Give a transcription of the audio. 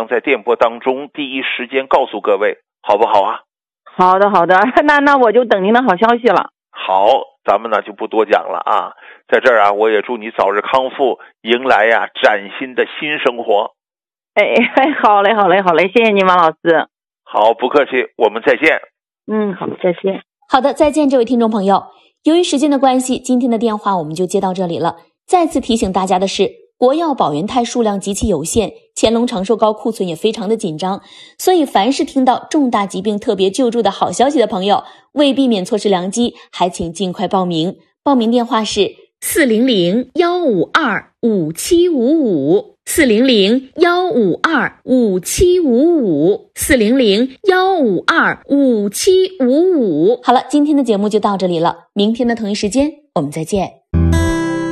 在电波当中第一时间告诉各位，好不好啊？ 好的，那我就等您的好消息了。 好，咱们呢就不多讲了啊。在这儿啊，我也祝你早日康复，迎来呀崭新的新生活。 好嘞，谢谢您王老师。 好，不客气，我们再见。 好，再见。 好的，再见，这位听众朋友。由于时间的关系，今天的电话我们就接到这里了。再次提醒大家的是，国药保元泰数量极其有限，乾隆长寿膏库存也非常的紧张，所以凡是听到重大疾病特别救助的好消息的朋友，为避免错失良机，还请尽快报名。报名电话是400-152-5755 400-152-5755 400-152-5755。好了，今天的节目就到这里了，明天的同一时间我们再见。